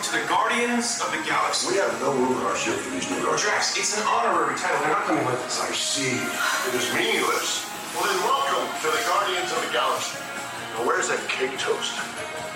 to the Guardians of the Galaxy. We have no room in our ship for these new guards. Drax, it's an honorary title. They're not coming with us. I see. It is meaningless. Well, then welcome to the Guardians of the Galaxy. Now, where's that cake toast?